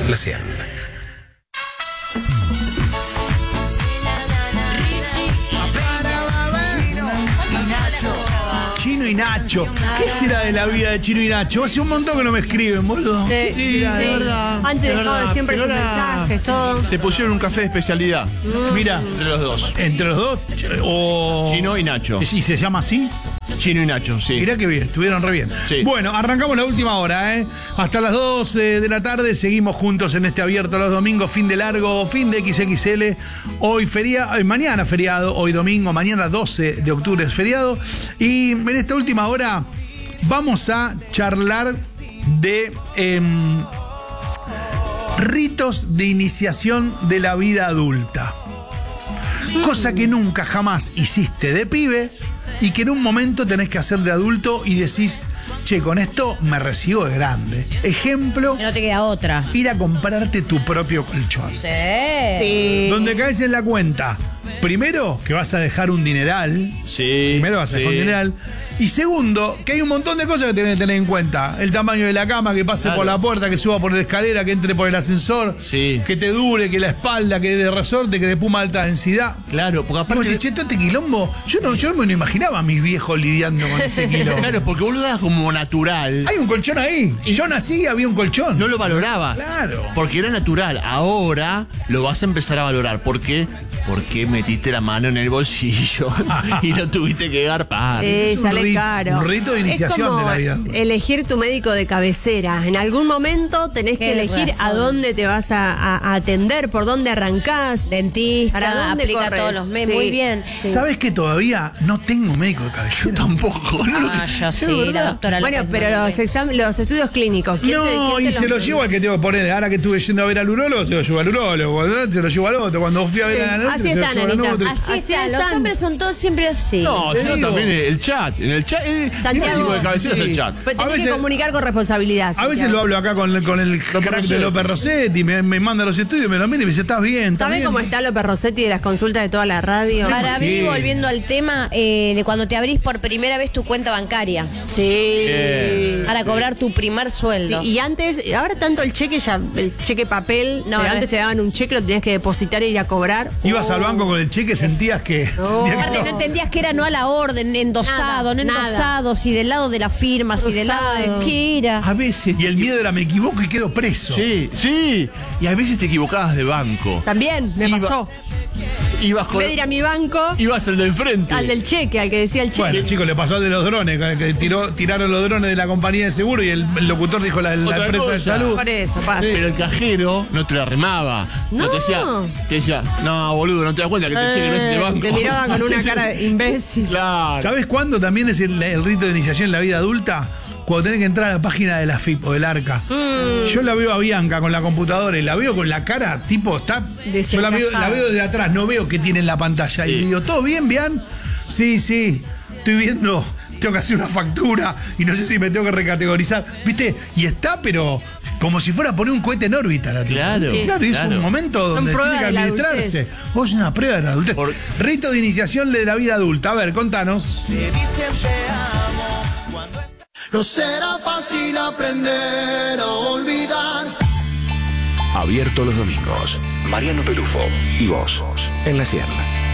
La 100. Chino y Nacho. ¿Qué será de la vida de Chino y Nacho? Hace un montón que no me escriben, boludo. Sí, será, de verdad. Antes dejaban siempre sus pero mensajes, todo. Se pusieron un café de especialidad. Mira, Entre los dos. entre los dos. O... Chino y Nacho. ¿Y se llama así? Chino y Nacho, sí. Mirá que bien, estuvieron re bien. Sí. Bueno, arrancamos la última hora, ¿eh? Hasta las 12 de la tarde seguimos juntos en este abierto los domingos, fin de largo, fin de XXL. Hoy feriado, mañana feriado, hoy domingo, mañana 12 de octubre es feriado. Y en esta última hora vamos a charlar de ritos de iniciación de la vida adulta. Cosa que nunca jamás hiciste de pibe y que en un momento tenés que hacer de adulto y decís, che, con esto me recibo de grande. Ejemplo, No te queda otra. ir a comprarte tu propio colchón. Sí. Donde caes en la cuenta, primero, que vas a dejar un dineral. Sí. Primero vas a dejar un dineral. Y segundo, que hay un montón de cosas que tenés que tener en cuenta. El tamaño de la cama, que pase Claro. por la puerta, que suba por la escalera, que entre por el ascensor. Sí. Que te dure, que la espalda, que de resorte, que de puma alta densidad. Claro, porque Aparte, aparte. che, todo este quilombo, yo no me lo imaginaba a mis viejos lidiando con este quilombo. Claro, porque vos lo das como natural. Hay un colchón ahí. Y yo nací y había un colchón. No lo valorabas. Claro. Porque era natural. Ahora lo vas a empezar a valorar. ¿Por qué? Porque metiste la mano en el bolsillo y lo tuviste que garpar. Es un Sale rito, caro. un rito de iniciación es como de la vida. elegir tu médico de cabecera. En algún momento tenés que Qué elegir razón. a dónde te vas a atender, por dónde arrancás. Dentista, ¿Para dónde aplica corres? todos los meses. Sí. Muy bien. Sí. ¿Sabes que todavía no tengo médico de cabecera? Tampoco. Ah, yo sí, la doctora Bueno, López pero Márquez. los estudios clínicos. ¿quién te No, y los se lo llevo al que tengo que poner. Ahora que estuve yendo a ver al urólogo, se lo llevo al urólogo. Se lo llevo al otro. Cuando fui a ver Sí, a la noche, así se lo están, llevo al Anita. otro. Así Así está, los están. hombres son todos siempre así. No, Te sino digo. también el chat. En el chat. Santiago. El médico de cabecera es el Sí. chat. Pues A tenés veces- que comunicar con responsabilidad. A veces Santiago. lo hablo acá con el crack de Rossetti. López Rossetti, me manda los estudios, me lo mira y me dice, ¿estás bien? ¿Estás ¿Sabés bien? cómo está López Rossetti de las consultas de toda la radio? Para mí, Sí. volviendo al tema, cuando te abrís por primera vez tu cuenta bancaria Sí. para cobrar tu primer Sí, sueldo. y antes, ahora tanto el cheque papel, No, pero no antes es- te daban un cheque, lo tenías que depositar e ir a cobrar. Ibas al banco con el cheque, sentías que... sentías que- Aparte, no entendías que era no a la orden, endosado, Nada, no nada. endosado, si del lado de la firma, si del lado de qué era. A veces. Y el miedo era, me equivoco y quedo preso. Sí, sí. Y a veces te equivocabas de banco. También me Iba- pasó. Ibas En con. vez de ir a mi banco, Ibas al del frente. al del cheque, al que decía el cheque. Bueno, chicos, le pasó al de los drones, que tiraron los drones de la compañía de seguro y el locutor dijo la Otra empresa de cosa. salud. Por eso, pasa. Pero el cajero no te la remaba. No. Te decía, no, boludo, no te das cuenta que te cheque no es de banco. Te miraban con una cara de imbécil. Claro. ¿Sabes cuándo también es el rito de iniciación en la vida adulta? Cuando tenés que entrar a la página de la FIP o del ARCA. Yo la veo a Bianca con la computadora y la veo con la cara, tipo, está. Yo la veo desde atrás, no veo qué tiene en la pantalla. Y Sí. digo, ¿todo bien, Bian? Sí, estoy viendo, tengo que hacer una factura y no sé si me tengo que recategorizar. ¿Viste? Y está, pero como si fuera a poner un cohete en órbita la tía. Claro, Claro, y es claro. un momento donde pruebas tiene que de la administrarse. adultez. O es una prueba de la adultez. Por- Rito de iniciación de la vida adulta. A ver, contanos. No será fácil aprender a olvidar. Abierto los domingos. Mariano Pelufo y vos en La 100.